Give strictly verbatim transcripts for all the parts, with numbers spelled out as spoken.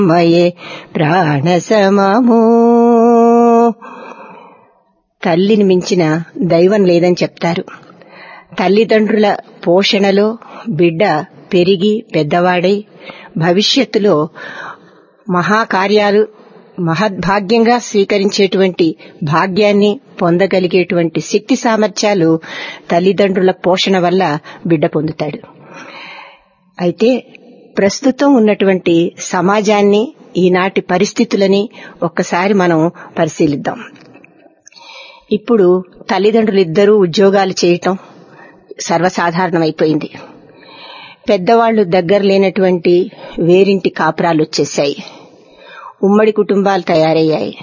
మయే ప్రాణసమము. తల్లిని మించిన దైవం లేదని చెప్తారు. తల్లిదండ్రుల పోషణలో బిడ్డ పెరిగి పెద్దవాడై భవిష్యత్తులో మహాకార్యాలు మహద్భాగ్యంగా స్వీకరించేటువంటి భాగ్యాన్ని పొందగలిగేటువంటి శక్తి సామర్థ్యాలు తల్లిదండ్రుల పోషణ వల్ల బిడ్డ పొందుతాడు. అయితే ప్రస్తుతం ఉన్నటువంటి సమాజాన్ని, ఈనాటి పరిస్థితులని ఒక్కసారి మనం పరిశీలిద్దాం. ఇప్పుడు తల్లిదండ్రులు ఇద్దరూ ఉద్యోగాలు చేయటం సర్వసాధారణమైపోయింది. పెద్దవాళ్లు దగ్గర లేనటువంటి వేరింటి కాపురాలు వచ్చేశాయి. ఉమ్మడి కుటుంబాలు తయారయ్యాయి.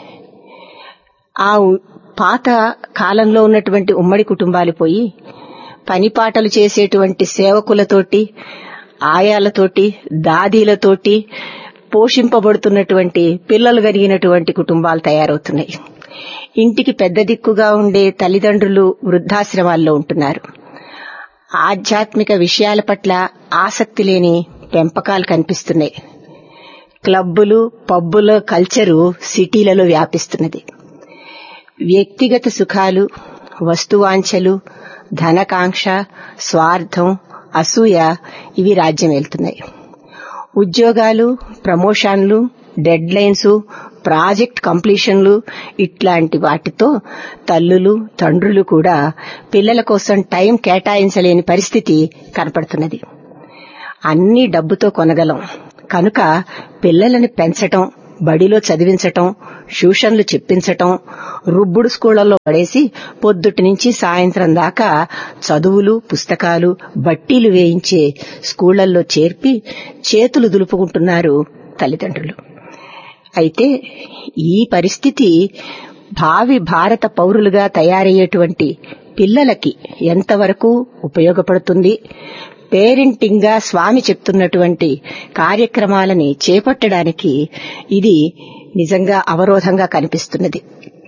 ఆ పాత కాలంలో ఉన్నటువంటి ఉమ్మడి కుటుంబాలు పోయి పనిపాటలు చేసేటువంటి సేవకులతోటి, ఆయాలతోటి, దాదీలతోటి పోషింపబడుతున్నటువంటి పిల్లలు కలిగినటువంటి కుటుంబాలు తయారవుతున్నాయి. ఇంటికి పెద్ద దిక్కుగా ఉండే తల్లిదండ్రులు వృద్ధాశ్రమాల్లో ఉంటున్నారు. ఆధ్యాత్మిక విషయాల పట్ల ఆసక్తి లేని పెంపకాలు కనిపిస్తున్నాయి. క్లబ్బులు, పబ్బుల కల్చరు సిటీలలో వ్యాపిస్తున్నది. వ్యక్తిగత సుఖాలు, వస్తువాంఛలు, ధనకాంక్ష, స్వార్థం, అసూయ ఇవి రాజ్యమేలుతున్నాయి. ఉద్యోగాలు, ప్రమోషన్లు, డెడ్ లైన్స్, ప్రాజెక్ట్ కంప్లీషన్లు ఇట్లాంటి వాటితో తల్లులు, తండ్రులు కూడా పిల్లల కోసం టైం కేటాయించలేని పరిస్థితి కనపడుతున్నది. అన్ని డబ్బుతో కొనగలం కనుక పిల్లలని పెంచటం, బడిలో చదివించటం, ట్యూషన్లు చెప్పించటం, రుబ్బుడు స్కూళ్లలో పడేసి పొద్దుటి నుంచి సాయంత్రం దాకా చదువులు, పుస్తకాలు, బట్టీలు వేయించే స్కూళ్లలో చేర్పి చేతులు దులుపుకుంటున్నారు తల్లిదండ్రులు. అయితే ఈ పరిస్థితి భావి భారత పౌరులుగా తయారయ్యేటువంటి పిల్లలకి ఎంతవరకు ఉపయోగపడుతుంది? పేరెంటింగ్ గా స్వామి చెప్తున్నటువంటి కార్యక్రమాలని చేపట్టడానికి ఇది నిజంగా అవరోధంగా కనిపిస్తున్నది.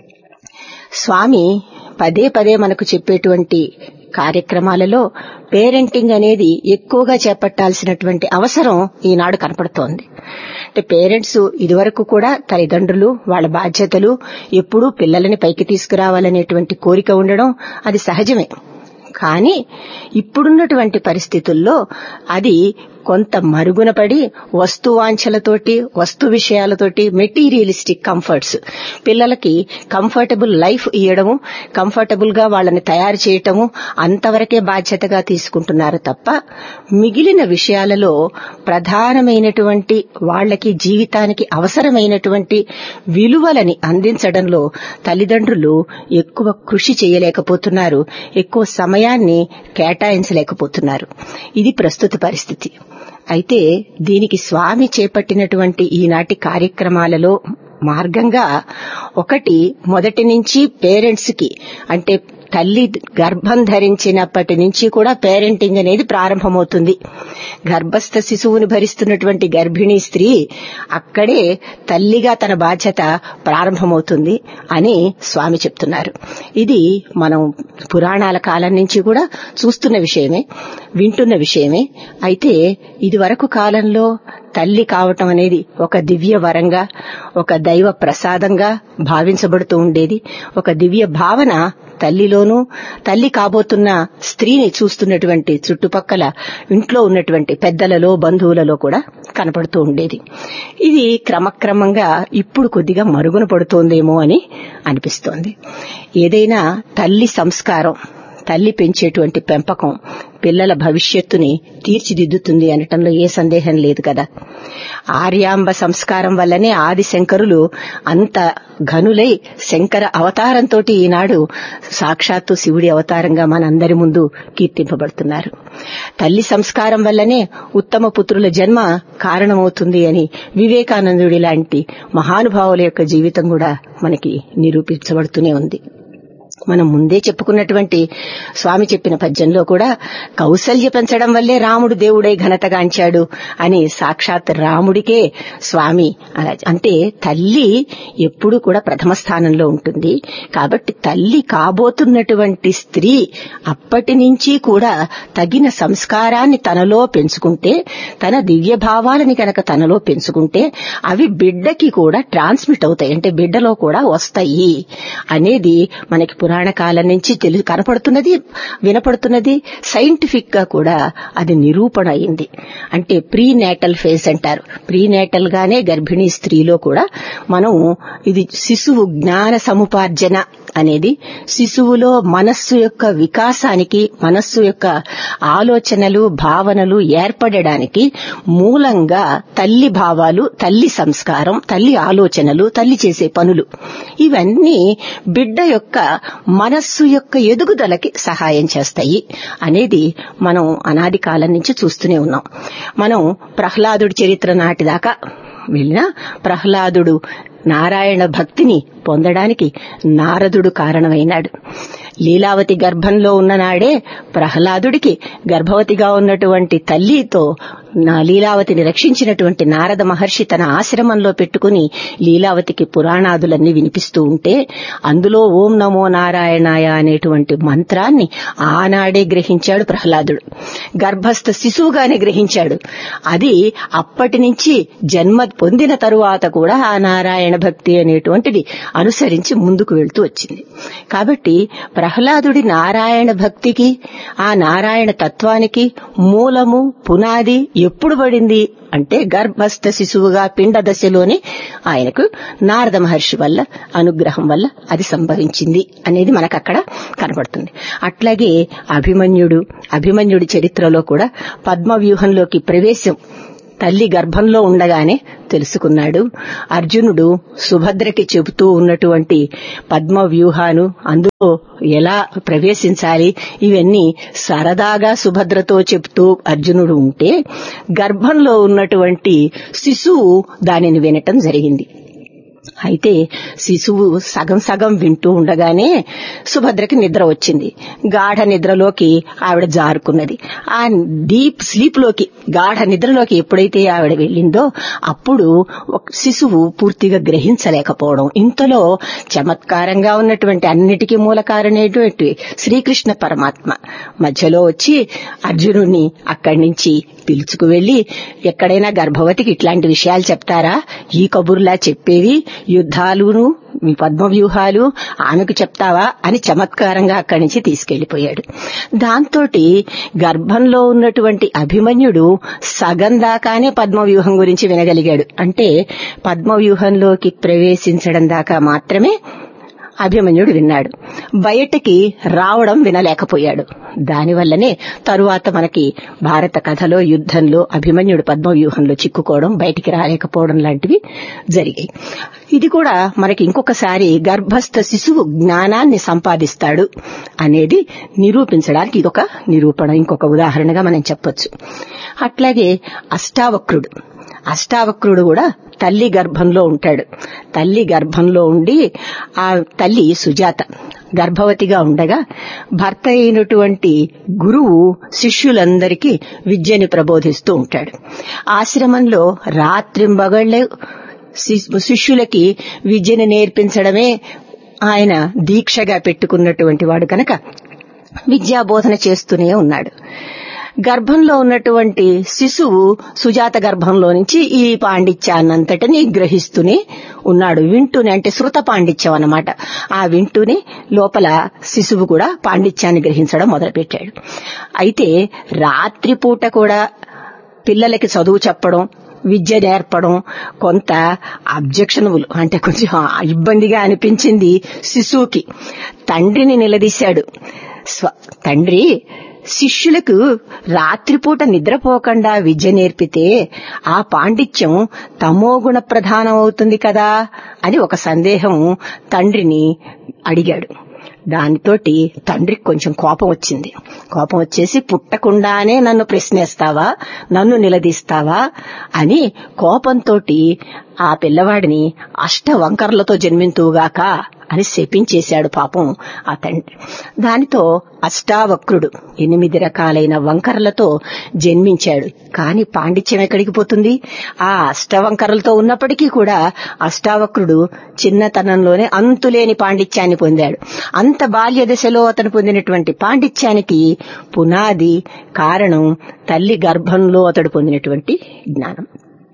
స్వామి పదే పదే మనకు చెప్పేటువంటి కార్యక్రమాలలో పేరెంటింగ్ అనేది ఎక్కువగా చేపట్టాల్సినటువంటి అవసరం ఈనాడు కనపడుతోంది. అంటే పేరెంట్స్ ఇదివరకు కూడా తల్లిదండ్రులు వాళ్ళ బాధ్యతలు ఎప్పుడూ పిల్లలని పైకి తీసుకురావాలనేటువంటి కోరిక ఉండడం అది సహజమే. కానీ ఇప్పుడున్నటువంటి పరిస్థితుల్లో అది కొంత మరుగున పడి వస్తువాంఛలతోటి, వస్తు విషయాలతోటి, మెటీరియలిస్టిక్ కంఫర్ట్స్, పిల్లలకి కంఫర్టబుల్ లైఫ్ ఇవ్వడము, కంఫర్టబుల్ గా వాళ్ళని తయారు చేయటము అంతవరకే బాధ్యతగా తీసుకుంటున్నారు తప్ప మిగిలిన విషయాలలో ప్రధానమైనటువంటి వాళ్లకి జీవితానికి అవసరమైనటువంటి విలువలని అందించడంలో తల్లిదండ్రులు ఎక్కువ కృషి చేయలేకపోతున్నారు, ఎక్కువ సమయాన్ని కేటాయించలేకపోతున్నారు. ఇది ప్రస్తుత పరిస్థితి. అయితే దీనికి స్వామి చేపట్టినటువంటి ఈనాటి కార్యక్రమాలలో మార్గంగా ఒకటి, మొదటి నుంచి పేరెంట్స్ కి అంటే తల్లి గర్భం ధరించినప్పటి నుంచి కూడా పేరెంటింగ్ అనేది ప్రారంభమవుతుంది. గర్భస్థ శిశువుని భరిస్తున్నటువంటి గర్భిణీ స్త్రీ అక్కడే తల్లిగా తన బాధ్యత ప్రారంభమవుతుంది అని స్వామి చెప్తున్నారు. ఇది మనం పురాణాల కాలం నుంచి కూడా చూస్తున్న విషయమే, వింటున్న విషయమే. అయితే ఇది వరకు కాలంలో తల్లి కావటం అనేది ఒక దివ్య వరంగా, ఒక దైవ ప్రసాదంగా భావించబడుతూ ఉండేది. ఒక దివ్య భావన తల్లిలోనూ, తల్లి కాబోతున్న స్త్రీని చూస్తున్నటువంటి చుట్టుపక్కల ఇంట్లో ఉన్నటువంటి పెద్దలలో, బంధువులలో కూడా కనపడుతూ ఉండేది. ఇది క్రమక్రమంగా ఇప్పుడు కొద్దిగా మరుగున పడుతోందేమో అని అనిపిస్తోంది. ఏదైనా తల్లి సంస్కారం, తల్లి పెంచేటువంటి పెంపకం పిల్లల భవిష్యత్తుని తీర్చిదిద్దుతుంది అనటంలో ఏ సందేహం లేదు కదా. ఆర్యాంబ సంస్కారం వల్లనే ఆది శంకరులు అంత ఘనులై శంకర అవతారంతో ఈనాడు సాక్షాత్తు శివుడి అవతారంగా మనందరి ముందు కీర్తింపబడుతున్నారు. తల్లి సంస్కారం వల్లనే ఉత్తమ పుత్రుల జన్మ కారణమవుతుంది అని వివేకానందుడి లాంటి మహానుభావుల యొక్క జీవితం కూడా మనకి నిరూపించబడుతూనే ఉంది. మనం ముందే చెప్పుకున్నటువంటి స్వామి చెప్పిన పద్యంలో కూడా కౌసల్య పెంచడం వల్లే రాముడు దేవుడై ఘనతగాంచాడు అని సాక్షాత్ రాముడికే స్వామి అలా అంటే తల్లి ఎప్పుడూ కూడా ప్రథమ స్థానంలో ఉంటుంది. కాబట్టి తల్లి కాబోతున్నటువంటి స్త్రీ అప్పటి నుంచి కూడా తగిన సంస్కారాన్ని తనలో పెంచుకుంటే, తన దివ్య భావాలని కనుక తనలో పెంచుకుంటే అవి బిడ్డకి కూడా ట్రాన్స్మిట్ అవుతాయి, అంటే బిడ్డలో కూడా వస్తాయి అనేది మనకి పురాణ కాలం నుంచి తెలుసు కనపడుతున్నది, వినపడుతున్నది. సైంటిఫిక్ గా కూడా అది నిరూపణ అయింది. అంటే ప్రీ నేటల్ ఫేజ్ అంటారు. ప్రీ నేటల్ గానే గర్భిణీ స్త్రీలో కూడా మనం ఇది శిశువు జ్ఞాన సముపార్జన అనేది శిశువులో మనస్సు యొక్క వికాసానికి, మనస్సు యొక్క ఆలోచనలు భావనలు ఏర్పడడానికి మూలంగా తల్లి భావాలు, తల్లి సంస్కారం, తల్లి ఆలోచనలు, తల్లి చేసే పనులు ఇవన్నీ బిడ్డ యొక్క మనస్సు యొక్క ఎదుగుదలకి సహాయం చేస్తాయి అనేది మనం అనాది కాలం నుంచి చూస్తూనే ఉన్నాం. మనం ప్రహ్లాదుడి చరిత్ర నాటిదాకా వెళ్ళినా ప్రహ్లాదుడు నారాయణ భక్తిని పొందడానికి నారదుడు కారణమైనాడు. లీలావతి గర్భంలో ఉన్ననాడే ప్రహ్లాదుడికి గర్భవతిగా ఉన్నటువంటి తల్లితో నా లీలావతిని రక్షించినటువంటి నారద మహర్షి తన ఆశ్రమంలో పెట్టుకుని లీలావతికి పురాణాదులన్నీ వినిపిస్తూ ఉంటే అందులో ఓం నమో నారాయణాయ అనేటువంటి మంత్రాన్ని ఆనాడే గ్రహించాడు ప్రహ్లాదుడు. గర్భస్థ శిశువుగానే గ్రహించాడు. అది అప్పటి నుంచి జన్మ పొందిన తరువాత కూడా ఆ నారాయణ భక్తి అనేటువంటిది అనుసరించి ముందుకు వెళ్తూ వచ్చింది. కాబట్టి ప్రహ్లాదుడి నారాయణ భక్తికి, ఆ నారాయణ తత్వానికి మూలము పునాది ఎప్పుడు పడింది అంటే గర్భస్థ శిశువుగా పిండ దశలోనే ఆయనకు నారద మహర్షి వల్ల అనుగ్రహం వల్ల అది సంభవించింది అనేది మనకు అక్కడ కనబడుతుంది. అట్లాగే అభిమన్యుడు అభిమన్యుడి చరిత్రలో కూడా పద్మవ్యూహంలోకి ప్రవేశం తల్లి గర్భంలో ఉండగానే తెలుసుకున్నాడు. అర్జునుడు సుభద్రకి చెబుతూ ఉన్నటువంటి పద్మ వ్యూహాను, అందులో ఎలా ప్రవేశించాలి ఇవన్నీ సరదాగా సుభద్రతో చెబుతూ అర్జునుడు ఉంటే గర్భంలో ఉన్నటువంటి శిశువు దానిని వినటం జరిగింది. అయితే శిశువు సగం సగం వింటూ ఉండగానే సుభద్రకి నిద్ర వచ్చింది. గాఢ నిద్రలోకి ఆవిడ జారుకున్నది. ఆ డీప్ స్లీప్ లోకి, గాఢ నిద్రలోకి ఎప్పుడైతే ఆవిడ వెళ్ళిందో అప్పుడు శిశువు పూర్తిగా గ్రహించలేకపోవడం. ఇంతలో చమత్కారంగా ఉన్నటువంటి అన్నిటికీ మూల కారణమైనటువంటి శ్రీకృష్ణ పరమాత్మ మధ్యలో వచ్చి అర్జునుడిని అక్కడి నుంచి పిలుచుకు వెళ్లి, ఎక్కడైనా గర్భవతికి ఇట్లాంటి విషయాలు చెప్తారా? ఈ కబుర్లా చెప్పేవి యుద్ధాలును మీ పద్మవ్యూహాలు ఆమెకు చెప్తావా అని చమత్కారంగా అక్కడి నుంచి తీసుకెళ్లిపోయాడు. దాంతోటి గర్భంలో ఉన్నటువంటి అభిమన్యుడు సగం దాకానే పద్మవ్యూహం గురించి వినగలిగాడు. అంటే పద్మవ్యూహంలోకి ప్రవేశించడం దాకా మాత్రమే అభిమన్యుడు విన్నాడు. బయటికి రావడం వినలేకపోయాడు. దానివల్లనే తరువాత మనకి భారత కథలో యుద్ధంలో అభిమన్యుడు పద్మవ్యూహంలో చిక్కుకోవడం, బయటికి రాలేకపోవడం లాంటివి జరిగాయి. ఇది కూడా మనకి ఇంకొకసారి గర్భస్థ శిశువు జ్ఞానాన్ని సంపాదిస్తాడు అనేది నిరూపించడానికి ఇదొక నిరూపణ, ఇంకొక ఉదాహరణగా మనం చెప్పొచ్చు. అట్లాగే అష్టావక్రుడు అష్టావక్రుడు కూడా తల్లి గర్భంలో ఉంటాడు. తల్లి గర్భంలో ఉండి ఆ తల్లి సుజాత గర్భవతిగా ఉండగా భర్త అయినటువంటి గురువు శిష్యులందరికీ విద్యని ప్రబోధిస్తూ ఉంటాడు. ఆశ్రమంలో రాత్రింబగళ్లే శిష్యులకి విద్యని నేర్పించడమే ఆయన దీక్షగా పెట్టుకున్నటువంటి వాడు కనుక విద్యాబోధన చేస్తూనే ఉన్నాడు. గర్భంలో ఉన్నటువంటి శిశువు సుజాత గర్భంలో నుంచి ఈ పాండిత్యాన్నంతటినీ గ్రహిస్తూనే ఉన్నాడు. వింటూనే, అంటే శృత పాండిత్యం అన్నమాట. ఆ వింటూనే లోపల శిశువు కూడా పాండిత్యాన్ని గ్రహించడం మొదలుపెట్టాడు. అయితే రాత్రిపూట కూడా పిల్లలకి చదువు చెప్పడం, విద్య నేర్పడం కొంత అబ్జెక్షనబుల్, అంటే కొంచెం ఇబ్బందిగా అనిపించింది శిశువుకి. తండ్రిని నిలదీశాడు. తండ్రి, శిష్యులకు రాత్రిపూట నిద్రపోకుండా విద్య నేర్పితే ఆ పాండిత్యం తమోగుణ ప్రధానం అవుతుంది కదా అని ఒక సందేహం తండ్రిని అడిగాడు. దానితోటి తండ్రికి కొంచెం కోపం వచ్చింది. కోపం వచ్చేసి, పుట్టకుండానే నన్ను ప్రశ్నిస్తావా, నన్ను నిలదీస్తావా అని కోపంతో ఆ పిల్లవాడిని అష్ట వంకర్లతో జన్మింతువుగాక అని శపించేశాడు పాపం ఆ తండ్రి. దానితో అష్టావక్రుడు ఎనిమిది రకాలైన వంకరలతో జన్మించాడు. కాని పాండిత్యం ఎక్కడికి పోతుంది? ఆ అష్టవంకరలతో ఉన్నప్పటికీ కూడా అష్టావక్రుడు చిన్నతనంలోనే అంతులేని పాండిత్యాన్ని పొందాడు. అంత బాల్య దశలో అతను పొందినటువంటి పాండిత్యానికి పునాది కారణం తల్లి గర్భంలో అతడు పొందినటువంటి జ్ఞానం.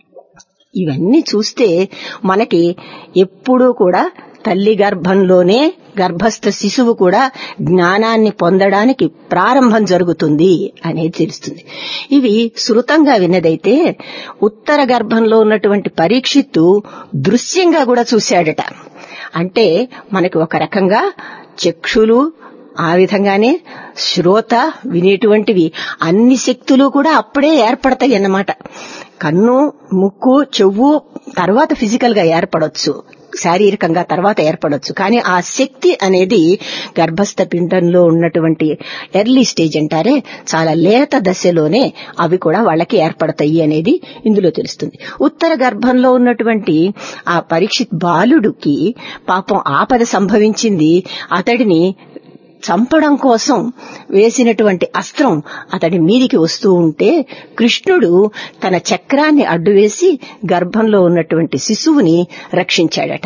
ఇవన్నీ చూస్తే మనకి ఎప్పుడూ కూడా తల్లి గర్భంలోనే గర్భస్థ శిశువు కూడా జ్ఞానాన్ని పొందడానికి ప్రారంభం జరుగుతుంది అనేది తెలుస్తుంది. ఇవి శృతంగా విన్నదైతే ఉత్తర గర్భంలో ఉన్నటువంటి పరీక్షిత్తు దృశ్యంగా కూడా చూశాడట. అంటే మనకి ఒక రకంగా చక్షులు, ఆ విధంగానే శ్రోత వినేటువంటివి అన్ని శక్తులు కూడా అప్పుడే ఏర్పడతాయి అన్నమాట. కన్ను, ముక్కు, చెవు తర్వాత ఫిజికల్ గా ఏర్పడొచ్చు, శారీరకంగా తర్వాత ఏర్పడొచ్చు. కానీ ఆ శక్తి అనేది గర్భస్థ పిండంలో ఉన్నటువంటి ఎర్లీ స్టేజ్ అంటారే, చాలా లేత దశలోనే అవి కూడా వాళ్ళకి ఏర్పడతాయి అనేది ఇందులో తెలుస్తుంది. ఉత్తర గర్భంలో ఉన్నటువంటి ఆ పరీక్షిత్ బాలుడికి పాపం ఆపద సంభవించింది. అతడిని చంపడం కోసం వేసినటువంటి అస్త్రం అతడి మీదికి వస్తూ ఉంటే కృష్ణుడు తన చక్రాన్ని అడ్డువేసి గర్భంలో ఉన్నటువంటి శిశువుని రక్షించాడట.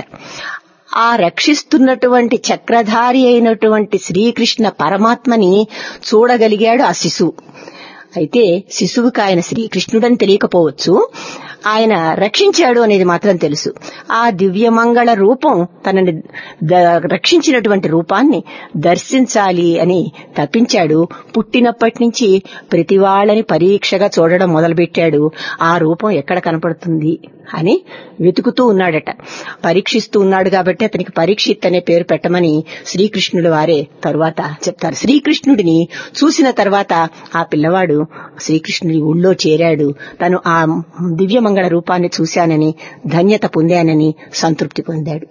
ఆ రక్షిస్తున్నటువంటి చక్రధారి అయినటువంటి శ్రీకృష్ణ పరమాత్మని చూడగలిగాడు ఆ శిశువు. అయితే శిశువుకి ఆయన శ్రీకృష్ణుడని తెలియకపోవచ్చు, ఆయన రక్షించాడు అనేది మాత్రం తెలుసు. ఆ దివ్యమంగళ రూపం తనని రక్షించినటువంటి రూపాన్ని దర్శించాలి అని తప్పించాడు. పుట్టినప్పటి నుంచి ప్రతి వాళ్ళని పరీక్షగా చూడడం మొదలుపెట్టాడు. ఆ రూపం ఎక్కడ కనపడుతుంది అని వెతుకుతూ ఉన్నాడట. పరీక్షిస్తూ ఉన్నాడు కాబట్టి అతనికి పరీక్షిత్ అనే పేరు పెట్టమని శ్రీకృష్ణుడు వారే తరువాత చెప్తారు. శ్రీకృష్ణుడిని చూసిన తర్వాత ఆ పిల్లవాడు శ్రీకృష్ణుడి ఊళ్ళో చేరాడు. తను ఆ దివ్యమంగళ రూపాన్ని చూశానని, ధన్యత పొందానని సంతృప్తి పొందాడు.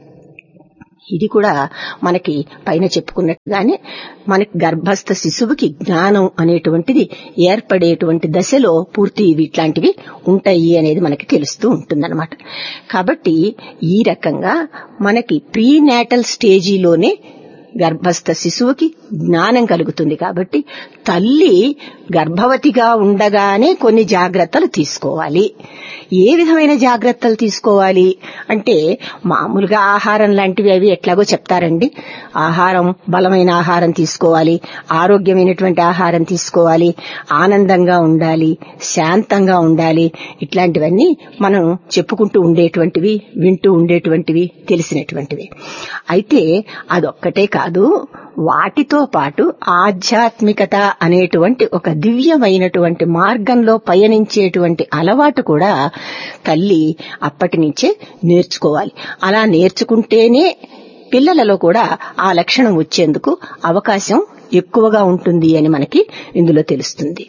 ఇది కూడా మనకి పైన చెప్పుకున్నట్టుగానే మనకి గర్భస్థ శిశువుకి జ్ఞానం అనేటువంటిది ఏర్పడేటువంటి దశలో పూర్తి ఇట్లాంటివి ఉంటాయి అనేది మనకి తెలుస్తూ ఉంటుందన్నమాట. కాబట్టి ఈ రకంగా మనకి ప్రీనాటల్ స్టేజీలోనే గర్భస్థ శిశువుకి జ్ఞానం కలుగుతుంది. కాబట్టి తల్లి గర్భవతిగా ఉండగానే కొన్ని జాగ్రత్తలు తీసుకోవాలి. ఏ విధమైన జాగ్రత్తలు తీసుకోవాలి అంటే మామూలుగా ఆహారం లాంటివి అవి ఎట్లాగో చెప్తారండి. ఆహారం, బలమైన ఆహారం తీసుకోవాలి, ఆరోగ్యమైనటువంటి ఆహారం తీసుకోవాలి, ఆనందంగా ఉండాలి, శాంతంగా ఉండాలి. ఇట్లాంటివన్నీ మనం చెప్పుకుంటూ ఉండేటువంటివి, వింటూ ఉండేటువంటివి, తెలిసినటువంటివి. అయితే అదొక్కటే కాదు, వాటితో పాటు ఆధ్యాత్మికత అనేటువంటి ఒక దివ్యమైనటువంటి మార్గంలో పయనించేటువంటి అలవాటు కూడా తల్లి అప్పటి నుంచే నేర్చుకోవాలి. అలా నేర్చుకుంటేనే పిల్లలలో కూడా ఆ లక్షణం వచ్చేందుకు అవకాశం ఎక్కువగా ఉంటుంది అని మనకి ఇందులో తెలుస్తుంది.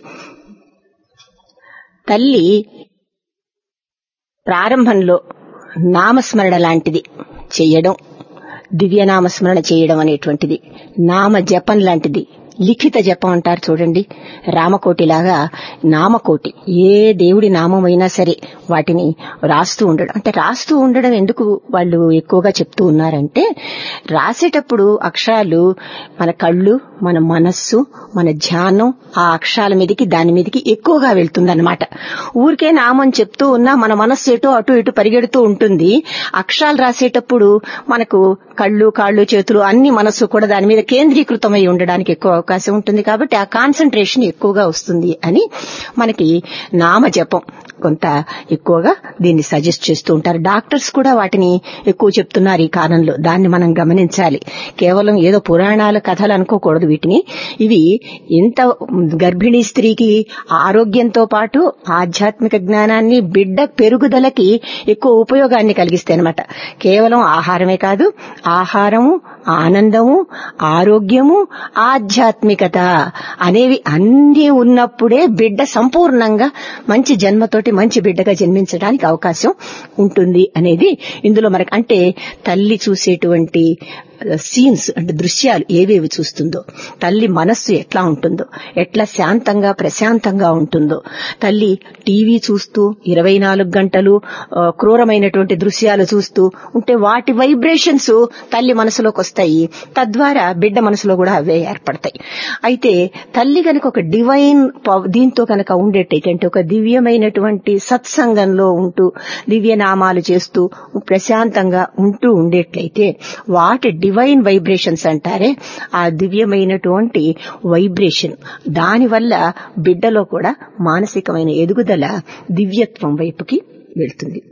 తల్లి ప్రారంభంలో నామస్మరణ లాంటిది చేయడం, దివ్యనామస్మరణ చేయడం అనేటువంటిది, నామ జపం లాంటిది, లిఖిత జపం అంటారు చూడండి, రామకోటిలాగా నామకోటి, ఏ దేవుడి నామమైనా సరే వాటిని రాస్తూ ఉండడం. అంటే రాస్తూ ఉండడం ఎందుకు వాళ్ళు ఎక్కువగా చెప్తూ ఉన్నారంటే, రాసేటప్పుడు అక్షరాలు మన కళ్ళు, మన మనస్సు, మన ధ్యానం ఆ అక్షరాల మీదకి దాని మీదకి ఎక్కువగా వెళ్తుందన్నమాట. ఊరికే నామం చెప్తూ ఉన్నా మన మనస్సు ఎటో అటు ఇటు పరిగెడుతూ ఉంటుంది. అక్షరాలు రాసేటప్పుడు మనకు కళ్ళు, కాళ్ళు, చేతులు అన్ని మనస్సు కూడా దాని మీద కేంద్రీకృతమై ఉండడానికి ఎక్కువ అవకాశం ఉంటుంది. కాబట్టి ఆ కాన్సన్ట్రేషన్ ఎక్కువగా వస్తుంది అని మనకి నామజపం కొంత ఎక్కువగా దీన్ని సజెస్ట్ చేస్తూ ఉంటారు. డాక్టర్స్ కూడా వాటిని ఎక్కువ చెప్తున్నారు ఈ కాలంలో. దాన్ని మనం గమనించాలి. కేవలం ఏదో పురాణాల కథలు అనుకోకూడదు వీటిని. ఇవి ఎంత గర్భిణీ స్త్రీకి ఆరోగ్యంతో పాటు ఆధ్యాత్మిక జ్ఞానాన్ని, బిడ్డ పెరుగుదలకి ఎక్కువ ఉపయోగాన్ని కలిగిస్తాయి అన్నమాట. కేవలం ఆహారమే కాదు, ఆహారము, ఆనందము, ఆరోగ్యము, ఆధ్యాత్మికత అనేవి అన్నీ ఉన్నప్పుడే బిడ్డ సంపూర్ణంగా మంచి జన్మతోటి మంచి బిడ్డగా జన్మించడానికి అవకాశం ఉంటుంది అనేది ఇందులో మనకి. అంటే తల్లి చూసేటువంటి సీన్స్ అంటే దృశ్యాలు ఏవేవి చూస్తుందో, తల్లి మనస్సు ఎట్లా ఉంటుందో, ఎట్లా శాంతంగా ప్రశాంతంగా ఉంటుందో, తల్లి టీవీ చూస్తూ ఇరవై నాలుగు గంటలు క్రూరమైనటువంటి దృశ్యాలు చూస్తూ ఉంటే వాటి వైబ్రేషన్స్ తల్లి మనసులోకి వస్తాయి. తద్వారా బిడ్డ మనసులో కూడా అవే ఏర్పడతాయి. అయితే తల్లి కనుక ఒక డివైన్ దీంతో కనుక ఉండేటైతే, అంటే ఒక దివ్యమైనటువంటి సత్సంగంలో ఉంటూ దివ్యనామాలు చేస్తూ ప్రశాంతంగా ఉంటూ ఉండేట్లయితే వాటి డివైన్ వైబ్రేషన్స్ అంటారే, ఆ దివ్యమైనటువంటి వైబ్రేషన్ దానివల్ల బిడ్డలో కూడా మానసికమైన ఎదుగుదల దివ్యత్వం వైపుకి వెళ్తుంది.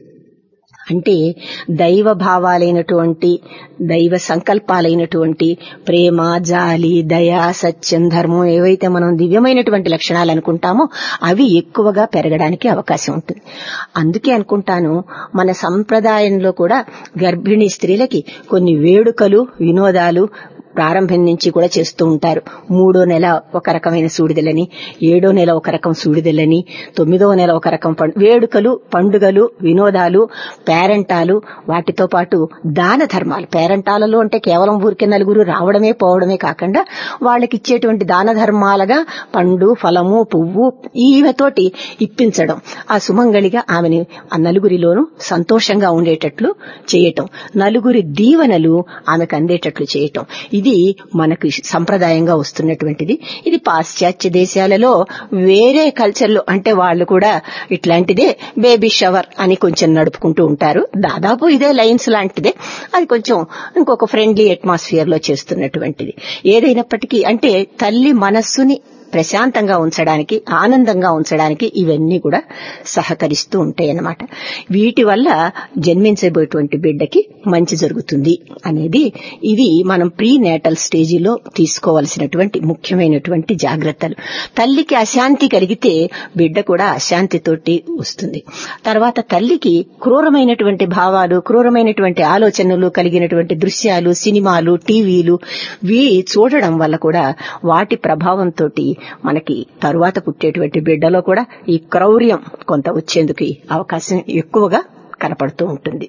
అంటే దైవ భావాలైనటువంటి దైవ సంకల్పాలైనటువంటి ప్రేమ, జాలి, దయ, సత్యం, ధర్మం ఏవైతే మనం దివ్యమైనటువంటి లక్షణాలు అనుకుంటామో అవి ఎక్కువగా పెరగడానికి అవకాశం ఉంటుంది. అందుకే అనుకుంటాను మన సంప్రదాయంలో కూడా గర్భిణీ స్త్రీలకి కొన్ని వేడుకలు, వినోదాలు ప్రారంభం నుంచి కూడా చేస్తూ ఉంటారు. మూడో నెల ఒక రకమైన సూడిదలని, ఏడో నెల ఒక రకం సూడిదలని, తొమ్మిదో నెల ఒక రకం వేడుకలు, పండుగలు, వినోదాలు, పేరెంటాలు, వాటితో పాటు దాన ధర్మాలు. పేరెంటాలలో అంటే కేవలం ఊరికే నలుగురు రావడమే పోవడమే కాకుండా వాళ్ళకి ఇచ్చేటువంటి దాన ధర్మాలుగా పండు, ఫలము, పువ్వు ఈవతోటి ఇప్పించడం, ఆ సుమంగళిగా ఆమెని ఆ నలుగురిలోనూ సంతోషంగా ఉండేటట్లు చేయటం, నలుగురి దీవెనలు ఆమెకు అందేటట్లు చేయటం, ఇది మనకు సంప్రదాయంగా వస్తున్నటువంటిది. ఇది పాశ్చాత్య దేశాలలో వేరే కల్చర్లో అంటే వాళ్ళు కూడా ఇట్లాంటిదే బేబీ షవర్ అని కొంచెం నడుపుకుంటూ ఉంటారు. దాదాపు ఇదే లైన్స్ లాంటిదే, అది కొంచెం ఇంకొక ఫ్రెండ్లీ అట్మాస్ఫియర్ లో చేస్తున్నటువంటిది. ఏదైనప్పటికీ అంటే తల్లి మనస్సుని ప్రశాంతంగా ఉంచడానికి, ఆనందంగా ఉంచడానికి ఇవన్నీ కూడా సహకరిస్తూ ఉంటాయన్నమాట. వీటి వల్ల జన్మించబోయేటువంటి బిడ్డకి మంచి జరుగుతుంది అనేది ఇది మనం ప్రీ నేటల్ స్టేజీలో తీసుకోవాల్సినటువంటి ముఖ్యమైనటువంటి జాగ్రత్తలు. తల్లికి అశాంతి కలిగితే బిడ్డ కూడా అశాంతితోటి వస్తుంది. తర్వాత తల్లికి క్రూరమైనటువంటి భావాలు, క్రూరమైనటువంటి ఆలోచనలు కలిగినటువంటి దృశ్యాలు, సినిమాలు, టీవీలు వీ చూడడం వల్ల కూడా వాటి ప్రభావంతో మనకి తరువాత పుట్టేటువంటి బిడ్డలో కూడా ఈ క్రౌర్యం కొంత వచ్చేందుకు అవకాశం ఎక్కువగా కనపడుతూ ఉంటుంది.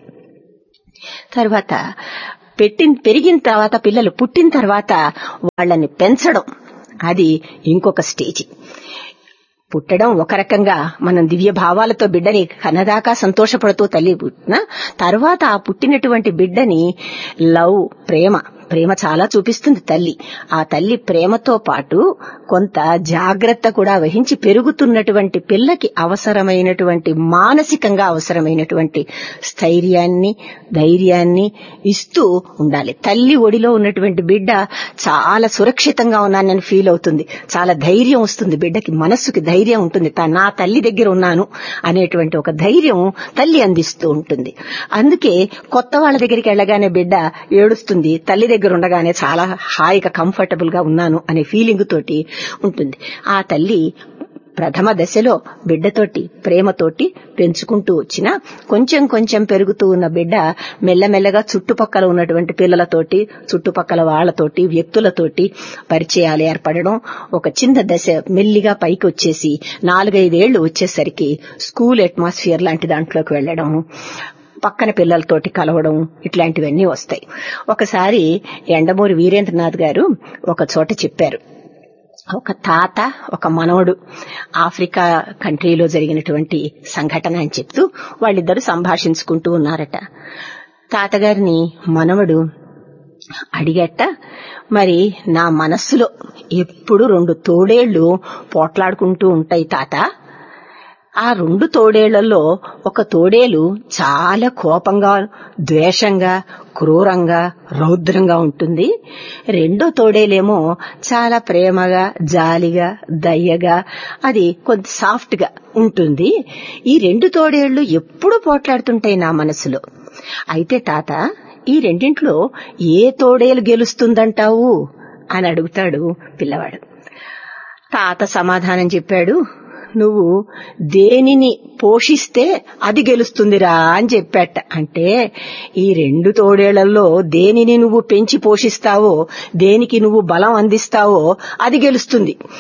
తర్వాత పెట్టిన పెరిగిన తర్వాత పిల్లలు పుట్టిన తర్వాత వాళ్ళని పెంచడం అది ఇంకొక స్టేజి. పుట్టడం ఒక రకంగా మనం దివ్య భావాలతో బిడ్డని కన్నదాకా సంతోషపడుతూ తల్లి పుట్టిన తర్వాత ఆ పుట్టినటువంటి బిడ్డని లవ్, ప్రేమ ప్రేమ చాలా చూపిస్తుంది తల్లి. ఆ తల్లి ప్రేమతో పాటు కొంత జాగ్రత్త కూడా వహించి పెరుగుతున్నటువంటి పిల్లకి అవసరమైనటువంటి మానసికంగా అవసరమైనటువంటి స్థైర్యాన్ని, ధైర్యాన్ని ఇస్తూ ఉండాలి. తల్లి ఒడిలో ఉన్నటువంటి బిడ్డ చాలా సురక్షితంగా ఉన్నానని ఫీల్ అవుతుంది, చాలా ధైర్యం వస్తుంది బిడ్డకి, మనస్సుకి ధైర్యం ఉంటుంది. నా తల్లి దగ్గర ఉన్నాను అనేటువంటి ఒక ధైర్యం తల్లి అందిస్తూ ఉంటుంది. అందుకే కొత్త వాళ్ళ దగ్గరికి వెళ్ళగానే బిడ్డ ఏడుస్తుంది, తల్లి దగ్గర ఉండగానే చాలా హాయిగా కంఫర్టబుల్ గా ఉన్నాను అనే ఫీలింగ్ తోటి ఉంటుంది. ఆ తల్లి ప్రథమ దశలో బిడ్డతోటి ప్రేమతోటి పెంచుకుంటూ వచ్చినా కొంచెం కొంచెం పెరుగుతూ ఉన్న బిడ్డ మెల్లమెల్లగా చుట్టుపక్కల ఉన్నటువంటి పిల్లలతోటి, చుట్టుపక్కల వాళ్లతోటి, వ్యక్తులతోటి పరిచయాలు ఏర్పడడం, ఒక చిన్న దశ మెల్లిగా పైకి వచ్చేసి నాలుగైదేళ్లు వచ్చేసరికి స్కూల్ అట్మాస్ఫియర్ లాంటి దాంట్లోకి వెళ్లడం, పక్కన పిల్లలతోటి కలవడం, ఇట్లాంటివన్నీ వస్తాయి. ఒకసారి యండమూరి వీరేంద్రనాథ్ గారు ఒక చోట చెప్పారు, ఒక తాత ఒక మనవడు ఆఫ్రికా కంట్రీలో జరిగినటువంటి సంఘటన అని చెప్తూ వాళ్ళిద్దరూ సంభాషించుకుంటూ ఉన్నారట. తాతగారిని మనవడు అడిగట, మరి నా మనస్సులో ఎప్పుడు రెండు తోడేళ్లు పోట్లాడుకుంటూ ఉంటాయి తాత. ఆ రెండు తోడేళ్లలో ఒక తోడేలు చాలా కోపంగా, ద్వేషంగా, క్రూరంగా, రౌద్రంగా ఉంటుంది. రెండో తోడేలేమో చాలా ప్రేమగా, జాలిగా, దయ్యగా, అది కొంత సాఫ్ట్ గా ఉంటుంది. ఈ రెండు తోడేళ్లు ఎప్పుడు పోట్లాడుతుంటాయి నా మనసులో. అయితే తాత, ఈ రెండింట్లో ఏ తోడేలు గెలుస్తుందంటావు అని అడుగుతాడు పిల్లవాడు. తాత సమాధానం చెప్పాడు, నువ్వు దేనిని పోషిస్తే అది గెలుస్తుందిరా అని చెప్పాట. అంటే ఈ రెండు తోడేళ్లలో దేనిని నువ్వు పెంచి పోషిస్తావో, దేనికి నువ్వు బలం అందిస్తావో అది గెలుస్తుంది.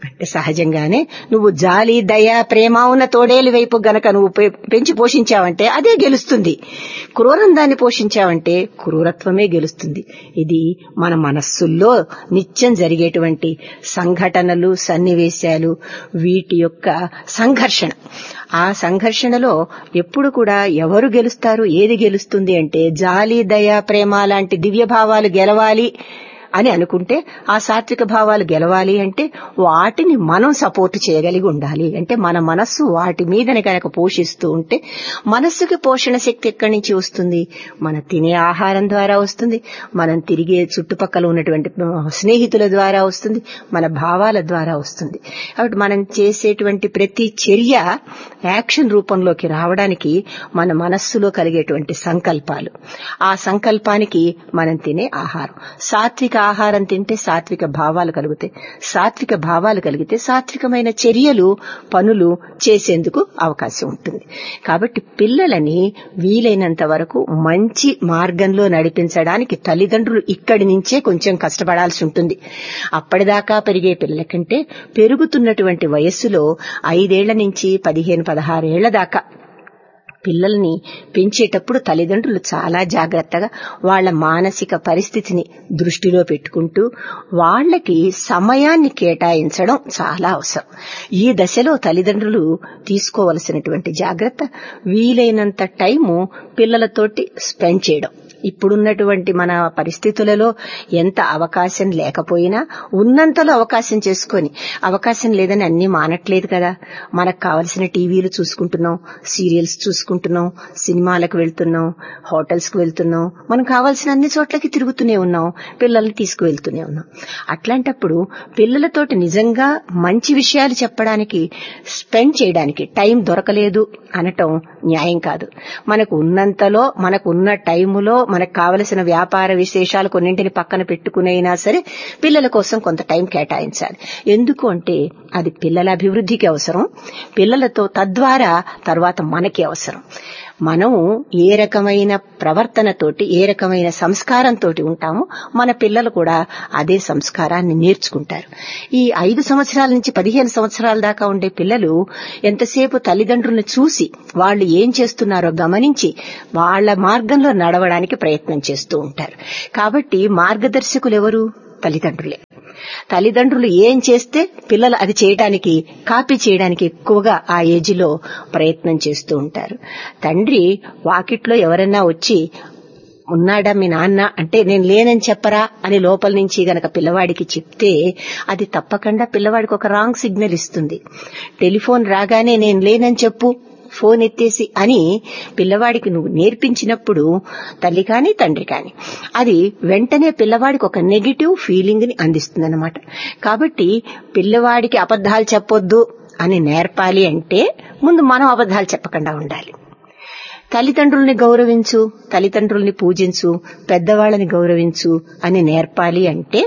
అంటే సహజంగానే నువ్వు జాలి, దయ, ప్రేమ ఉన్న తోడేలు వైపు గనక నువ్వు పెంచి పోషించావంటే అదే గెలుస్తుంది. క్రూరం దాన్ని పోషించావంటే క్రూరత్వమే గెలుస్తుంది. ఇది మన మనస్సుల్లో నిత్యం జరిగేటువంటి సంఘటనలు, సన్నివేశాలు, వీటి యొక్క సంఘర్షణ. ఆ సంఘర్షణలో ఎప్పుడు కూడా ఎవరు గెలుస్తారు, ఏది గెలుస్తుంది అంటే జాలి, దయ, ప్రేమ లాంటి దివ్య భావాలు గెలవాలి అని అనుకుంటే, ఆ సాత్విక భావాలు గెలవాలి అంటే వాటిని మనం సపోర్ట్ చేయగలిగి ఉండాలి. అంటే మన మనస్సు వాటి మీదనే కనుక పోషిస్తూ ఉంటే, మనస్సుకి పోషణ శక్తి ఎక్కడి నుంచి వస్తుంది? మన తినే ఆహారం ద్వారా వస్తుంది, మనం తిరిగే చుట్టుపక్కల ఉన్నటువంటి స్నేహితుల ద్వారా వస్తుంది, మన భావాల ద్వారా వస్తుంది. కాబట్టి మనం చేసేటువంటి ప్రతి చర్య యాక్షన్ రూపంలోకి రావడానికి మన మనస్సులో కలిగేటువంటి సంకల్పాలు, ఆ సంకల్పానికి మనం తినే ఆహారం. సాత్విక ఆహారం తింటే సాత్విక భావాలు కలుగుతాయి, సాత్విక భావాలు కలిగితే సాత్వికమైన చర్యలు, పనులు చేసేందుకు అవకాశం ఉంటుంది. కాబట్టి పిల్లలని వీలైనంత వరకు మంచి మార్గంలో నడిపించడానికి తల్లిదండ్రులు ఇక్కడి నుంచే కొంచెం కష్టపడాల్సి ఉంటుంది. అప్పటిదాకా పెరిగే పిల్లల కంటే పెరుగుతున్నటువంటి వయస్సులో ఐదేళ్ల నుంచి పదిహేను పదహారేళ్ల దాకా పిల్లల్ని పెంచేటప్పుడు తల్లిదండ్రులు చాలా జాగ్రత్తగా వాళ్ల మానసిక పరిస్థితిని దృష్టిలో పెట్టుకుంటూ వాళ్లకి సమయాన్ని కేటాయించడం చాలా అవసరం. ఈ దశలో తల్లిదండ్రులు తీసుకోవలసినటువంటి జాగ్రత్త, వీలైనంత టైము పిల్లలతోటి స్పెండ్ చేయడం. ఇప్పుడున్నటువంటి మన పరిస్థితులలో ఎంత అవకాశం లేకపోయినా ఉన్నంతలో అవకాశం చేసుకొని, అవకాశం లేదని అన్ని మానట్లేదు కదా, మనకు కావలసిన టీవీలు చూసుకుంటున్నాం, సీరియల్స్ చూసుకుంటున్నాం, సినిమాలకు వెళ్తున్నాం, హోటల్స్ కు వెళ్తున్నాం, మనం కావాల్సిన అన్ని చోట్లకి తిరుగుతూనే ఉన్నాం, పిల్లల్ని తీసుకువెళ్తూనే ఉన్నాం. అట్లాంటప్పుడు పిల్లలతోటి నిజంగా మంచి విషయాలు చెప్పడానికి, స్పెండ్ చేయడానికి టైం దొరకలేదు అనటం న్యాయం కాదు. మనకు ఉన్నంతలో, మనకు ఉన్న టైములో మనకు కావలసిన వ్యాపార విశేషాలు కొన్నింటిని పక్కన పెట్టుకునైనా సరే పిల్లల కోసం కొంత టైం కేటాయించాలి. ఎందుకు అంటే అది పిల్లల అభివృద్ధికి అవసరం, పిల్లలతో తద్వారా తర్వాత మనకి అవసరం. మనం ఏ రకమైన ప్రవర్తనతోటి, ఏ రకమైన సంస్కారంతో ఉంటామో మన పిల్లలు కూడా అదే సంస్కారాన్ని నేర్చుకుంటారు. ఈ ఐదు సంవత్సరాల నుంచి పదిహేను సంవత్సరాల దాకా ఉండే పిల్లలు ఎంతసేపు తల్లిదండ్రులను చూసి వాళ్ళు ఏం చేస్తున్నారో గమనించి వాళ్ల మార్గంలో నడవడానికి ప్రయత్నం చేస్తూ ఉంటారు. కాబట్టి మార్గదర్శకులు ఎవరు? తల్లిదండ్రులే. తల్లిదండ్రులు ఏం చేస్తే పిల్లలు అది చేయడానికి, కాపీ చేయడానికి ఎక్కువగా ఆ ఏజ్ లో ప్రయత్నం చేస్తూ ఉంటారు. తండ్రి వాకిట్లో ఎవరన్నా వచ్చి ఉన్నాడా మీ నాన్న అంటే నేను లేనని చెప్పరా అని లోపల నుంచి గనక పిల్లవాడికి చెప్తే అది తప్పకుండా పిల్లవాడికి ఒక రాంగ్ సిగ్నల్ ఇస్తుంది. టెలిఫోన్ రాగానే నేను లేనని చెప్పు, ఫోన్ ఎత్తేసి అని పిల్లవాడికి నువ్వు నేర్పించినప్పుడు తల్లి కాని తండ్రి కాని అది వెంటనే పిల్లవాడికి ఒక నెగిటివ్ ఫీలింగ్ ని అందిస్తుందన్నమాట. కాబట్టి పిల్లవాడికి అబద్ధాలు చెప్పొద్దు అని నేర్పాలి అంటే ముందు మనం అబద్ధాలు చెప్పకుండా ఉండాలి. తల్లిదండ్రుల్ని గౌరవించు, తల్లిదండ్రుల్ని పూజించు, పెద్దవాళ్ళని గౌరవించు అని నేర్పాలి అంటే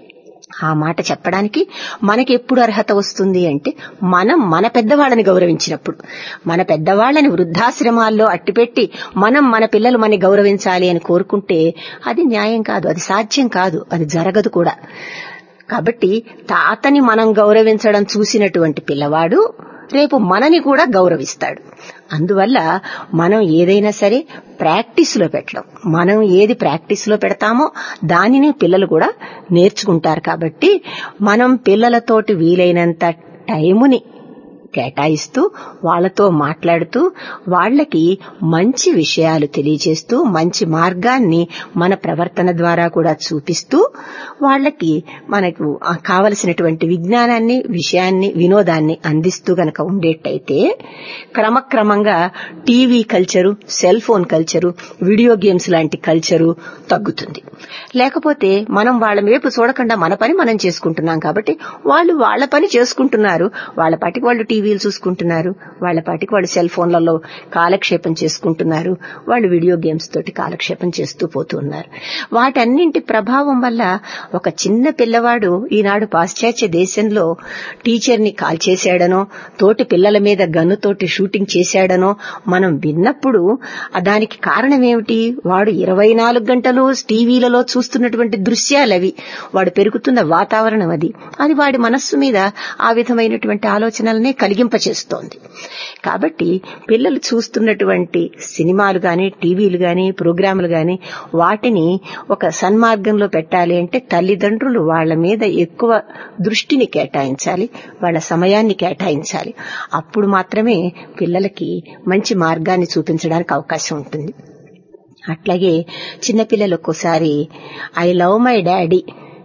ఆ మాట చెప్పడానికి మనకి ఎప్పుడు అర్హత వస్తుంది అంటే మనం మన పెద్దవాళ్ళని గౌరవించినప్పుడు. మన పెద్దవాళ్ళని వృద్ధాశ్రమాల్లో అట్టిపెట్టి మనం మన పిల్లలు మనని గౌరవించాలి అని కోరుకుంటే అది న్యాయం కాదు, అది సాధ్యం కాదు, అది జరగదు కూడా. కాబట్టి తాతని మనం గౌరవించడం చూసినటువంటి పిల్లవాడు రేపు మనని కూడా గౌరవిస్తాడు. అందువల్ల మనం ఏదైనా సరే ప్రాక్టీస్ లో పెట్టడం, మనం ఏది ప్రాక్టీస్ లో పెడతామో దానిని పిల్లలు కూడా నేర్చుకుంటారు. కాబట్టి మనం పిల్లలతోటి వీలైనంత టైముని కేటాయిస్తూ వాళ్లతో మాట్లాడుతూ వాళ్లకి మంచి విషయాలు తెలియజేస్తూ మంచి మార్గాన్ని మన ప్రవర్తన ద్వారా కూడా చూపిస్తూ వాళ్లకి మనకు కావలసినటువంటి విజ్ఞానాన్ని, విషయాన్ని, వినోదాన్ని అందిస్తూ గనక ఉండేట్టయితే క్రమక్రమంగా TV culture, cell phone culture, video games లాంటి కల్చరు తగ్గుతుంది. లేకపోతే మనం వాళ్ల వైపు చూడకుండా మన పని మనం చేసుకుంటున్నాం కాబట్టి వాళ్ళు వాళ్ల పని చేసుకుంటున్నారు, వాళ్ల పాటికి వాళ్ళు టీవీ టీవీలు చూసుకుంటున్నారు, వాళ్ల పాటికి వాళ్ళు సెల్ ఫోన్లలో కాలక్షేపం చేసుకుంటున్నారు, వాళ్ళు వీడియో గేమ్స్ తోటి కాలక్షేపం చేస్తూ పోతున్నారు. వాటన్నింటి ప్రభావం వల్ల ఒక చిన్న పిల్లవాడు ఈనాడు పాశ్చాత్య దేశంలో టీచర్ని కాల్ చేశాడనో, తోటి పిల్లల మీద గన్నుతోటి షూటింగ్ చేశాడనో మనం విన్నప్పుడు దానికి కారణం ఏమిటి? వాడు ఇరవై నాలుగు గంటలు టీవీలలో చూస్తున్నటువంటి దృశ్యాలవి, వాడు పెరుగుతున్న వాతావరణం అది అది వాడి మనస్సు మీద ఆ విధమైనటువంటి ఆలోచనలనే కలిగింపచేస్తోంది. కాబట్టి పిల్లలు చూస్తున్నటువంటి సినిమాలు గాని, టీవీలు గాని, ప్రోగ్రాములు గాని వాటిని ఒక సన్మార్గంలో పెట్టాలి అంటే తల్లిదండ్రులు వాళ్ల మీద ఎక్కువ దృష్టిని కేటాయించాలి, వాళ్ల సమయాన్ని కేటాయించాలి. అప్పుడు మాత్రమే పిల్లలకి మంచి మార్గాన్ని చూపించడానికి అవకాశం ఉంటుంది. అట్లాగే చిన్నపిల్లలు ఒక్కోసారి I love my daddy,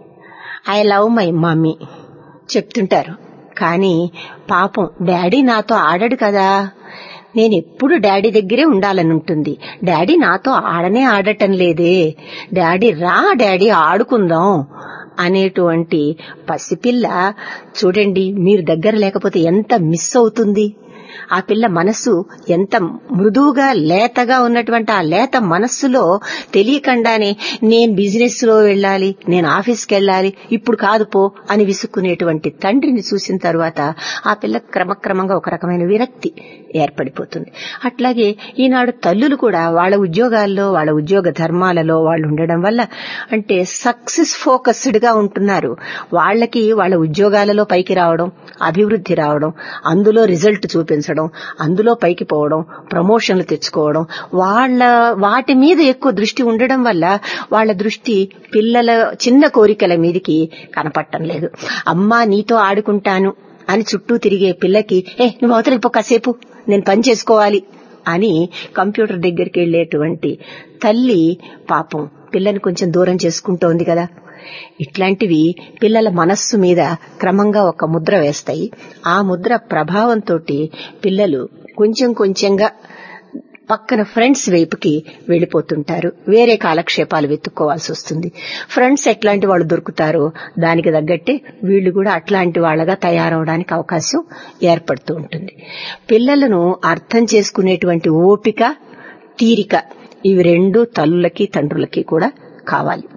I love my mummy చెప్తుంటారు. కానీ పాపం డాడీ నాతో ఆడడు కదా, నేను ఎప్పుడు డాడీ దగ్గరే ఉండాలని ఉంటుంది, డాడీ నాతో ఆడనే ఆడటం లేదే, డాడీ రా డాడీ ఆడుకుందాం అనేటువంటి పసిపిల్ల చూడండి, మీరు దగ్గర లేకపోతే ఎంత మిస్ అవుతుంది. ఆ పిల్ల మనస్సు ఎంత మృదువుగా లేతగా ఉన్నటువంటి ఆ లేత మనస్సులో తెలియకుండానే నేను బిజినెస్ లో వెళ్ళాలి, నేను ఆఫీస్కి వెళ్ళాలి, ఇప్పుడు కాదు పో అని విసుక్కునేటువంటి తండ్రిని చూసిన తర్వాత ఆ పిల్ల క్రమక్రమంగా ఒక రకమైన విరక్తి ఏర్పడిపోతుంది. అట్లాగే ఈనాడు తల్లులు కూడా వాళ్ళ ఉద్యోగాల్లో, వాళ్ళ ఉద్యోగ ధర్మాలలో వాళ్ళు ఉండడం వల్ల అంటే సక్సెస్ ఫోకస్డ్ గా ఉంటున్నారు. వాళ్ళకి వాళ్ళ ఉద్యోగాలలో పైకి రావడం, అభివృద్ధి రావడం, అందులో రిజల్ట్ చూపించడం, అందులో పైకి పోవడం, ప్రమోషన్లు తెచ్చుకోవడం, వాళ్ళ వాటి మీద ఎక్కువ దృష్టి ఉండడం వల్ల వాళ్ళ దృష్టి పిల్లల చిన్న కోరికల మీదకి కనపడటం లేదు. అమ్మా నీతో ఆడుకుంటాను అని చుట్టూ తిరిగే పిల్లకి ఏ నువ్వు అవతలికి పో కాసేపు, నేను పని చేసుకోవాలి అని కంప్యూటర్ దగ్గరికి వెళ్లేటువంటి తల్లి పాపం పిల్లని కొంచెం దూరం చేసుకుంటోంది కదా. ఇట్లాంటివి పిల్లల మనస్సు మీద క్రమంగా ఒక ముద్ర వేస్తాయి. ఆ ముద్ర ప్రభావంతో పిల్లలు కొంచెం కొంచెంగా పక్కన ఫ్రెండ్స్ వైపుకి వెళ్లిపోతుంటారు, వేరే కాలక్షేపాలు వెతుక్కోవాల్సి వస్తుంది. ఫ్రెండ్స్ ఎట్లాంటి వాళ్ళు దొరుకుతారో దానికి తగ్గట్టే వీళ్లు కూడా అట్లాంటి వాళ్లగా తయారవడానికి అవకాశం ఏర్పడుతూ ఉంటుంది. పిల్లలను అర్థం చేసుకునేటువంటి ఓపిక, తీరిక ఇవి రెండు తల్లులకి తండ్రులకి కూడా కావాలి.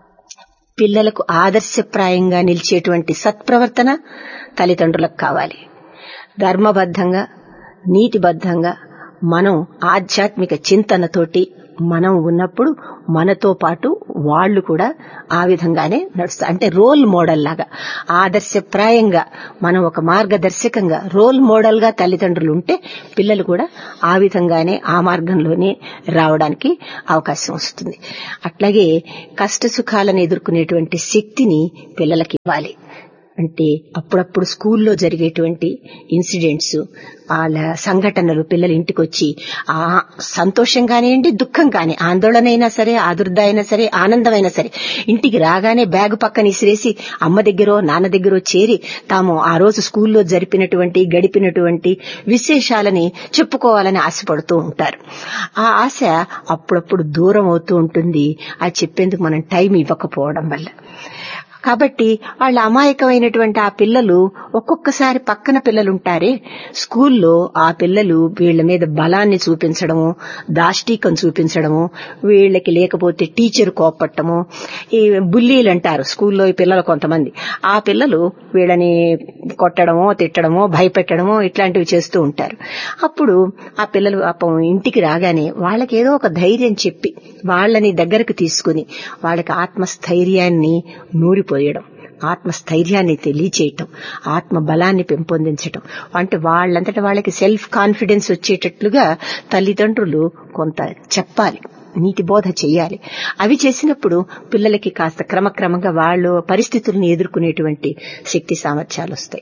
పిల్లలకు ఆదర్శప్రాయంగా నిలిచేటువంటి సత్ప్రవర్తన తల్లిదండ్రులకు కావాలి. ధర్మబద్ధంగా, నీతిబద్ధంగా మనం ఆధ్యాత్మిక చింతనతోటి మనం ఉన్నప్పుడు మనతో పాటు వాళ్లు కూడా ఆ విధంగానే నడుస్తారు. అంటే రోల్ మోడల్ లాగా ఆదర్శప్రాయంగా మనం ఒక మార్గదర్శకంగా రోల్ మోడల్ గా తల్లిదండ్రులు ఉంటే పిల్లలు కూడా ఆ విధంగానే ఆ మార్గంలోనే రావడానికి అవకాశం వస్తుంది. అట్లాగే కష్ట సుఖాలను ఎదుర్కొనేటువంటి శక్తిని పిల్లలకి ఇవ్వాలి. అంటే అప్పుడప్పుడు స్కూల్లో జరిగేటువంటి ఇన్సిడెంట్స్, వాళ్ళ సంఘటనలు పిల్లలు ఇంటికి వచ్చి ఆ సంతోషం కానివ్వండి, దుఃఖం కానీ, ఆందోళన అయినా సరే, ఆదుర్ద అయినా సరే, ఆనందమైనా సరే ఇంటికి రాగానే బ్యాగు పక్కన ఇసిరేసి అమ్మ దగ్గరో నాన్న దగ్గరో చేరి తాము ఆ రోజు స్కూల్లో జరిపినటువంటి గడిపినటువంటి విశేషాలని చెప్పుకోవాలని ఆశపడుతూ ఉంటారు. ఆ ఆశ అప్పుడప్పుడు దూరం అవుతూ ఉంటుంది అది చెప్పేందుకు మనం టైం ఇవ్వకపోవడం వల్ల. కాబట్టి వాళ్ళ అమాయకమైనటువంటి ఆ పిల్లలు ఒక్కొక్కసారి పక్కన పిల్లలుంటారే స్కూల్లో, ఆ పిల్లలు వీళ్ల మీద బలాన్ని చూపించడము, దాష్టీకం చూపించడము, వీళ్లకి లేకపోతే టీచర్ కోపట్టము, ఈ బుల్లీలు అంటారు స్కూల్లో ఈ పిల్లలు కొంతమంది, ఆ పిల్లలు వీళ్ళని కొట్టడమో తిట్టడమో భయపెట్టడమో ఇట్లాంటివి చేస్తూ ఉంటారు. అప్పుడు ఆ పిల్లలు పాపం ఇంటికి రాగానే వాళ్ళకేదో ఒక ధైర్యం చెప్పి వాళ్ళని దగ్గరకు తీసుకుని వాళ్ళకి ఆత్మస్థైర్యాన్ని నూరిపోయడం, ఆత్మస్థైర్యాన్ని తెలియచేయటం, ఆత్మ బలాన్ని పెంపొందించటం, అంటే వాళ్ళంతటా వాళ్ళకి సెల్ఫ్ కాన్ఫిడెన్స్ వచ్చేటట్లుగా తల్లిదండ్రులు కొంత చెప్పాలి, నీతి బోధ చెయ్యాలి. అవి చేసినప్పుడు పిల్లలకి కాస్త క్రమక్రమంగా వాళ్ళు పరిస్థితులను ఎదుర్కొనేటువంటి శక్తి సామర్థ్యాలు వస్తాయి.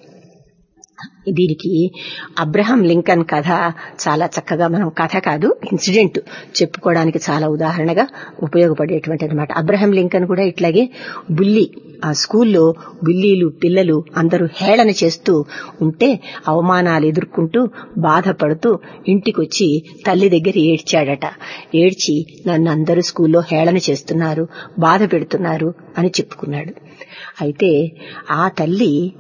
దీనికి అబ్రహం లింకన్ కథ చాలా చక్కగా, మనం కథ కాదు ఇన్సిడెంట్ చెప్పుకోవడానికి చాలా ఉదాహరణగా ఉపయోగపడేటువంటి అనమాట. అబ్రహం లింకన్ కూడా ఇట్లాగే బుల్లి, ఆ స్కూల్లో బుల్లీలు పిల్లలు అందరూ హేళన చేస్తూ ఉంటే అవమానాలు ఎదుర్కొంటూ బాధపడుతూ ఇంటికొచ్చి తల్లి దగ్గర ఏడ్చాడట. ఏడ్చి నన్ను అందరూ స్కూల్లో హేళన చేస్తున్నారు, బాధ పెడుతున్నారు అని చెప్పుకున్నాడు. అయితే ఆ తల్లి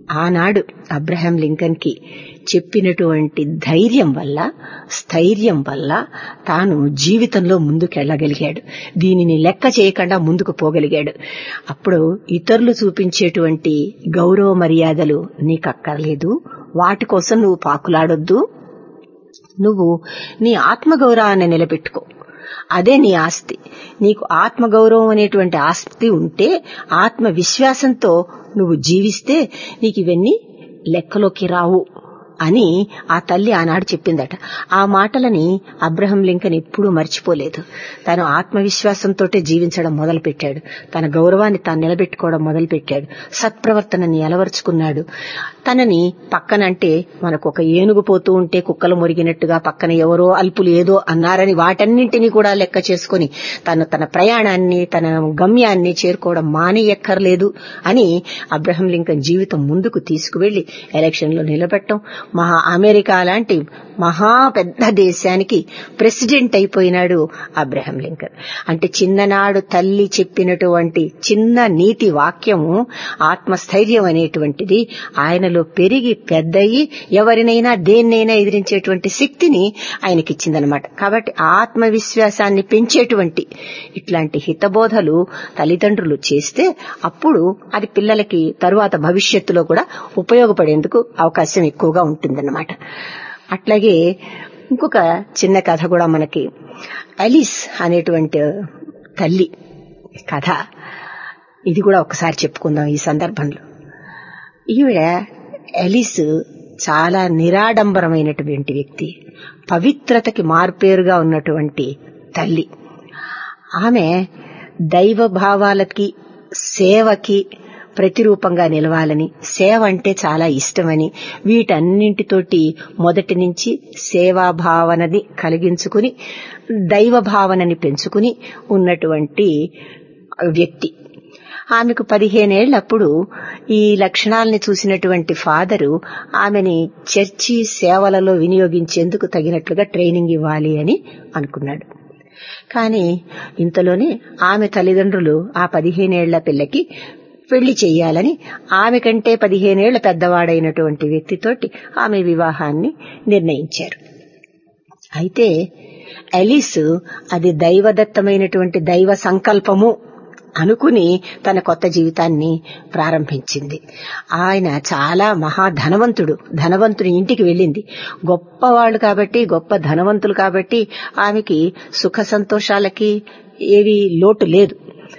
ఆనాడు అబ్రహాం లింకన్ కి చెప్పినటువంటి ధైర్యం వల్ల, స్థైర్యం వల్ల తాను జీవితంలో ముందుకెళ్లగలిగాడు. దీనిని లెక్క చేయకుండా ముందుకు పోగలిగాడు. అప్పుడు ఇతరులు చూపించేటువంటి గౌరవ మర్యాదలు నీకక్కర్లేదు, వాటి కోసం నువ్వు పాకులాడొద్దు. నువ్వు నీ ఆత్మగౌరవాన్ని నిలబెట్టుకో, అదే నీ ఆస్తి. నీకు ఆత్మగౌరవం అనేటువంటి ఆస్తి ఉంటే, ఆత్మవిశ్వాసంతో నువ్వు జీవిస్తే నీకు ఇవన్నీ లెక్కలోకి రావు అని ఆ తల్లి ఆనాడు చెప్పిందట. ఆ మాటలని అబ్రహం లింకన్ ఎప్పుడూ మర్చిపోలేదు. తను ఆత్మవిశ్వాసంతో జీవించడం మొదలుపెట్టాడు. తన గౌరవాన్ని తాను నిలబెట్టుకోవడం మొదలుపెట్టాడు. సత్ప్రవర్తనని అలవర్చుకున్నాడు. తనని పక్కనంటే మనకు ఒక ఏనుగు పోతూ ఉంటే కుక్కలు మురిగినట్టుగా పక్కన ఎవరో అల్పులు ఏదో అన్నారని వాటన్నింటినీ కూడా లెక్క చేసుకుని తను తన ప్రయాణాన్ని, తన గమ్యాన్ని చేరుకోవడం మానేయక్కర్లేదు అని అబ్రహం లింకన్ జీవితం ముందుకు తీసుకువెళ్లి ఎలక్షన్ లో నిలబెట్టడం, మహా అమెరికా లాంటి మహా పెద్ద దేశానికి ప్రెసిడెంట్ అయిపోయినాడు అబ్రహం లింకన్. అంటే చిన్ననాడు తల్లి చెప్పినటువంటి చిన్న నీతి వాక్యము, ఆత్మస్థైర్యం అనేటువంటిది ఆయనలో పెరిగి పెద్దయి ఎవరినైనా దేన్నైనా ఎదిరించేటువంటి శక్తిని ఆయనకిచ్చిందనమాట. కాబట్టి ఆత్మవిశ్వాసాన్ని పెంచేటువంటి ఇట్లాంటి హితబోధలు తల్లిదండ్రులు చేస్తే అప్పుడు అది పిల్లలకి తరువాత భవిష్యత్తులో కూడా ఉపయోగపడేందుకు అవకాశం ఎక్కువగా ఉంటుందన్నమాట. అట్లాగే ఇంకొక చిన్న కథ కూడా మనకి, అలిస్ అనేటువంటి తల్లి కథ, ఇది కూడా ఒకసారి చెప్పుకుందాం ఈ సందర్భంలో. ఈవిడ అలిస్ చాలా నిరాడంబరమైనటువంటి వ్యక్తి, పవిత్రతకి మార్పేరుగా ఉన్నటువంటి తల్లి. ఆమె దైవ భావాలకి, సేవకి ప్రతిరూపంగా నిలవాలని, సేవ అంటే చాలా ఇష్టమని, వీటన్నింటితోటి మొదటి నుంచి సేవాభావనని కలిగించుకుని దైవ భావనని పెంచుకుని ఉన్నటువంటి వ్యక్తి. ఆమెకు పదిహేనేళ్లప్పుడు ఈ లక్షణాలని చూసినటువంటి ఫాదరు ఆమెని చర్చి సేవలలో వినియోగించేందుకు తగినట్లుగా ట్రైనింగ్ ఇవ్వాలి అని అనుకున్నాడు. కానీ ఇంతలోనే ఆమె తల్లిదండ్రులు ఆ పదిహేనేళ్ల పిల్లకి పెళ్లి చెయ్యాలని, ఆమె కంటే పదిహేనేళ్ల పెద్దవాడైనటువంటి వ్యక్తితోటి ఆమె వివాహాన్ని నిర్ణయించారు. అయితే అలిస్ అది దైవదత్తమైనటువంటి దైవ సంకల్పము అనుకుని తన కొత్త జీవితాన్ని ప్రారంభించింది. ఆయన చాలా మహాధనవంతుడు, ధనవంతుని ఇంటికి వెళ్ళింది. గొప్పవాళ్లు కాబట్టి, గొప్ప ధనవంతులు కాబట్టి ఆమెకి సుఖ సంతోషాలకి ఏవి లోటు లేదు.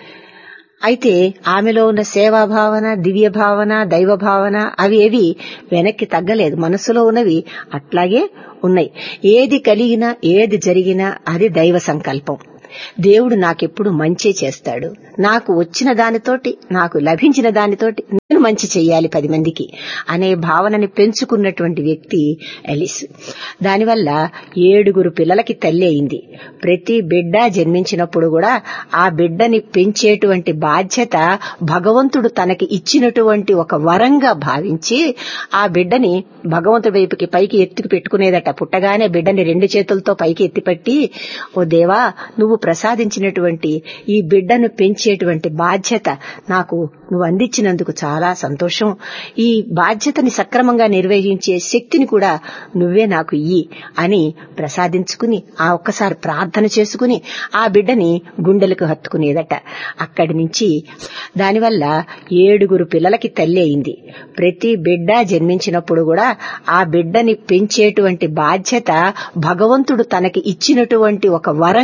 అయితే ఆమెలో ఉన్న సేవా భావన, దివ్య భావన, దైవ భావన అవి ఏవి వెనక్కి తగ్గలేదు. మనసులో ఉన్నవి అట్లాగే ఉన్నాయి. ఏది కలిగినా, ఏది జరిగినా అది దైవ సంకల్పం. దేవుడు నాకెప్పుడు మంచి చేస్తాడు, నాకు వచ్చిన దానితోటి, నాకు లభించిన దానితోటి నేను మంచి చెయ్యాలి పది మందికి అనే భావనని పెంచుకున్నటువంటి వ్యక్తి అలిస్. దానివల్ల ఏడుగురు పిల్లలకి తల్లి అయింది. ప్రతి బిడ్డ జన్మించినప్పుడు కూడా ఆ బిడ్డని పెంచేటువంటి బాధ్యత భగవంతుడు తనకి ఇచ్చినటువంటి ఒక వరంగా భావించి ఆ బిడ్డని భగవంతుడి వైపుకి పైకి ఎత్తుకు పెట్టుకునేదట. పుట్టగానే బిడ్డని రెండు చేతులతో పైకి ఎత్తిపట్టి, ఓ దేవా, నువ్వు ప్రసాదించినటువంటి ఈ బిడ్డను పెంచేటువంటి బాధ్యత నాకు నువ్వు అందించినందుకు చాలా సంతోషం. ఈ బాధ్యతని సక్రమంగా నిర్వహించే శక్తిని కూడా నువ్వే నాకు ఇయ్యి అని ప్రసాదించుకుని ఆ ఒక్కసారి ప్రార్థన చేసుకుని ఆ బిడ్డని గుండెలకు హత్తుకునేదట. అక్కడి నుంచి దానివల్ల ఏడుగురు పిల్లలకి తల్లి అయింది. ప్రతి బిడ్డ జన్మించినప్పుడు కూడా ఆ బిడ్డని పెంచేటువంటి బాధ్యత భగవంతుడు తనకి ఇచ్చినటువంటి ఒక వరం